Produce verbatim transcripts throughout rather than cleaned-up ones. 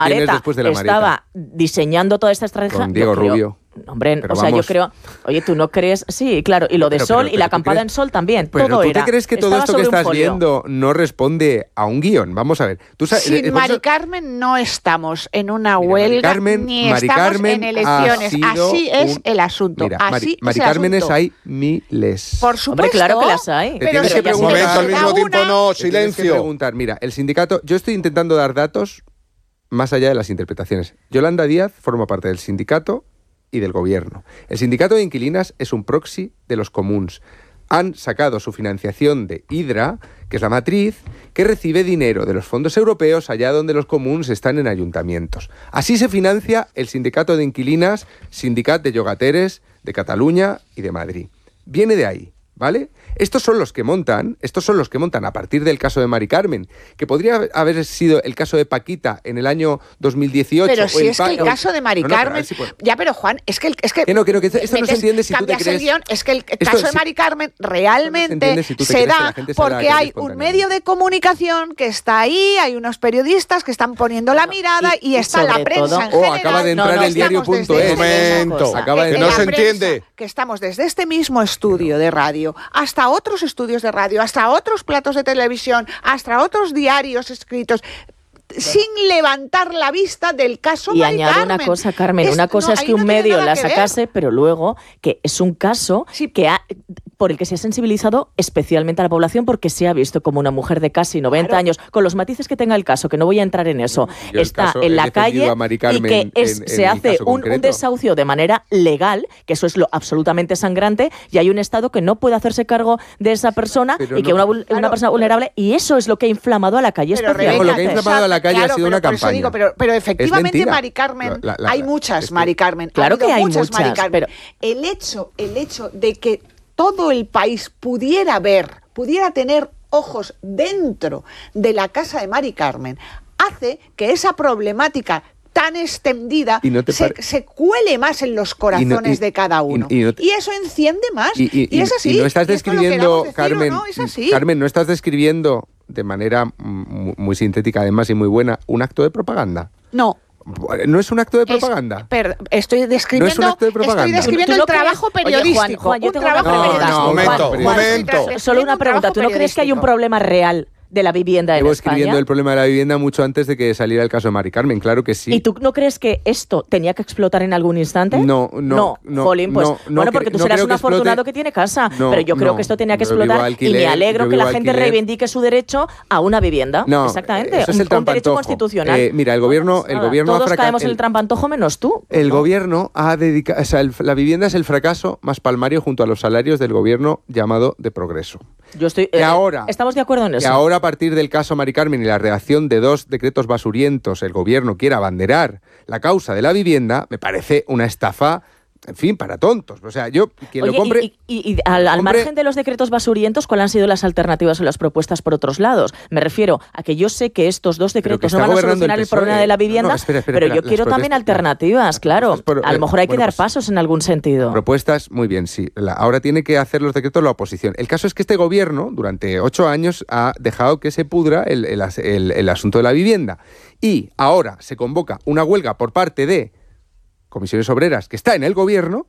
Areta estaba diseñando toda esta estrategia. Con Diego creo, Rubio. Hombre, pero o sea, vamos. yo creo... Oye, ¿tú no crees? Sí, claro, y lo de pero, Sol pero, pero, y la ¿tú acampada crees? en Sol también, Pero todo ¿tú era. te crees que todo Estaba esto que sobre un estás folio. viendo no responde a un guión? Vamos a ver. ¿Tú sabes, Sin eh, Mari eso... Carmen no estamos en una Mira, huelga Mari Carmen, ni Mari estamos Carmen en elecciones. Así es un... el asunto. Mira, Así Mari, es Mari el Carmenes asunto. hay miles. Por supuesto. Hombre, claro que las hay. Te Pero tienes si que ya preguntar. se Un momento, al queda mismo tiempo una- no, Te tienes que silencio. preguntar. Mira, el sindicato... Yo estoy intentando dar datos más allá de las interpretaciones. Yolanda Díaz forma parte del sindicato y del gobierno. El sindicato de inquilinas es un proxy de los comuns. Han sacado su financiación de Hidra, que es la matriz, que recibe dinero de los fondos europeos allá donde los comuns están en ayuntamientos. Así se financia el sindicato de inquilinas, Sindicat de Llogateres de Cataluña y de Madrid. Viene de ahí, ¿vale? Estos son los que montan, estos son los que montan a partir del caso de Mari Carmen, que podría haber sido el caso de Paquita en el año dos mil dieciocho. Pero o si es Pa- que el caso de Mari No, no, pero a Carmen... ver si puedo. Ya, pero Juan, es que... el- Es que, Que no, que no, que esto no se entiende si tú te cambias el crees- guión, es que el Esto caso de sí- Mari Carmen Esto no se realmente entiende si tú te se crees que da la gente se da porque la hay calle un espontáneamente. medio de comunicación que está ahí, hay unos periodistas que están poniendo la mirada y, y está la sobre prensa todo- en Oh, general. acaba de No, entrar no, el diario estamos punto desde es. este- Momento, Acaba de que en no la se prensa, entiende. Que estamos desde este mismo estudio de radio hasta otros estudios de radio, hasta otros platos de televisión, hasta otros diarios escritos, sin levantar la vista del caso Y Mari añado Carmen. una cosa, Carmen, Es- una cosa no, es ahí que no un tiene medio nada la que ver. sacase, pero luego que es un caso que ha, por el que se ha sensibilizado especialmente a la población porque se ha visto como una mujer de casi noventa Claro. años, con los matices que tenga el caso, que no voy a entrar en eso, Yo el está caso, en he la defendido calle a Mari y Carmen que es, en- en se mi hace caso un, un concreto. desahucio de manera legal, que eso es lo absolutamente sangrante, y hay un Estado que no puede hacerse cargo de esa persona Pero y que no- una, vul- una Claro, persona pero- vulnerable, y eso es lo que ha inflamado a la calle Pero, especialmente. Rebeca, lo que ha inflamado a la calle ha claro, sido pero una por eso campaña. digo, pero, pero efectivamente mentira. Mari Carmen, La- la- hay la- muchas es que- Mari Carmen. ha Claro habido que hay muchas, Mari muchas, Carmen. pero- El hecho, el hecho de que todo el país pudiera ver, pudiera tener ojos dentro de la casa de Mari Carmen, hace que esa problemática tan extendida ¿Y no te se, pare- se cuele más en los corazones y- de cada y- uno. y Y, no te- eso enciende más. Y, y- Y, es así. y no estás Y esto lo describiendo, queramos decir o Carmen, no, es así. Carmen, no estás describiendo de manera mm, muy sintética además y muy buena un acto de propaganda. No. ¿No es un acto de Es- propaganda? per- estoy describiendo, No es un acto de propaganda. estoy describiendo ¿Tú el no crees- trabajo Oye, Juan, periodístico. Juan, yo un tengo trabajo una pregunta. periodístico. No, no, momento, Juan, momento. estoy Solo una un pregunta. trabajo ¿Tú no crees que hay un periodístico. problema real de la vivienda en Llevo España? escribiendo el problema de la vivienda mucho antes de que saliera el caso de Mari Carmen, claro que sí. ¿Y tú no crees que esto tenía que explotar en algún instante? No, no, no, Jolín, pues, no, no bueno, cre- porque tú no serás creo un que explote. afortunado que tiene casa, No, pero yo creo no, que esto tenía que yo vivo explotar alquiler, y me alegro yo que la vivo gente alquiler. reivindique su derecho a una vivienda. No, exactamente, eso es un, el un derecho trampantojo. constitucional. Eh, mira, el gobierno, el Nada, gobierno ha todos fraca- caemos en el- el trampantojo menos tú. El ¿no? gobierno ha dedicado, o sea, el- la vivienda es el fracaso más palmario junto a los salarios del gobierno llamado de progreso. Yo estoy. Que eh, ahora- estamos de acuerdo en Que eso. ahora, a partir del caso Mari Carmen y la redacción de dos decretos basurientos, el gobierno quiera abanderar la causa de la vivienda, me parece una estafa, en fin, para tontos. O sea, yo, quien Oye, lo compre... y, y- y al, al compre- margen de los decretos basurientos, ¿cuáles han sido las alternativas o las propuestas por otros lados? Me refiero a que yo sé que estos dos Pero que decretos no está van a gobernando solucionar el el problema PSOE. de la No, no, vivienda, espera, espera, pero espera, yo las quiero también protestas- alternativas, las claro. protestas por- A lo mejor hay que bueno, dar pues- pasos en algún sentido. Propuestas, muy bien, sí. La- ahora tiene que hacer los decretos la oposición. El caso es que este gobierno, durante ocho años, ha dejado que se pudra el, el as- el- el asunto de la vivienda. Y ahora se convoca una huelga por parte de comisiones obreras, que está en el gobierno,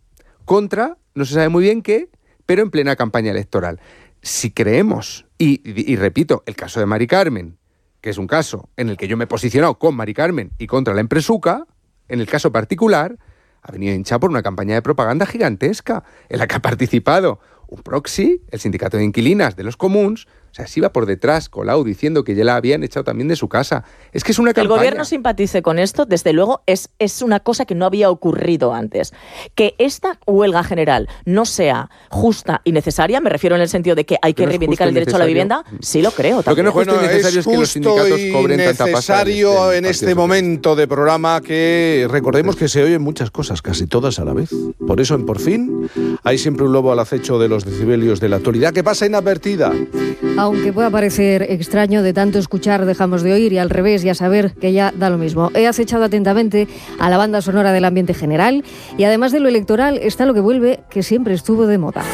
contra, no se sabe muy bien qué, pero en plena campaña electoral. Si creemos, y, y- y repito, el caso de Mari Carmen, que es un caso en el que yo me he posicionado con Mari Carmen y contra la empresuca, en el caso particular, ha venido hinchado por una campaña de propaganda gigantesca en la que ha participado un proxy, el sindicato de inquilinas de los comuns, o sea, se iba por detrás, colado, diciendo que ya la habían echado también de su casa. Es que es una Que el campaña. gobierno simpatice con esto, desde luego, es, es una cosa que no había ocurrido antes. Que esta huelga general no sea justa y necesaria, me refiero en el sentido de que hay que no es reivindicar justo el y derecho a la necesario. vivienda, sí lo creo. Lo que también. no es justo Bueno, y necesario es, es que los justo sindicatos y cobren tanta pasta. necesario del en Partido este Socialista. momento de programa que recordemos que se oyen muchas cosas, casi todas a la vez. Por eso en Por Fin hay siempre un lobo al acecho de los decibelios de la actualidad que pasa inadvertida. Aunque pueda parecer extraño, de tanto escuchar dejamos de oír y al revés, y a saber que ya da lo mismo. He acechado atentamente a la banda sonora del ambiente general y además de lo electoral está lo que vuelve, que siempre estuvo de moda.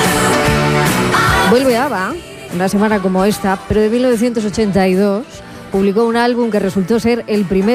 Vuelve ABBA, una semana como esta, pero de mil novecientos ochenta y dos, publicó un álbum que resultó ser el primer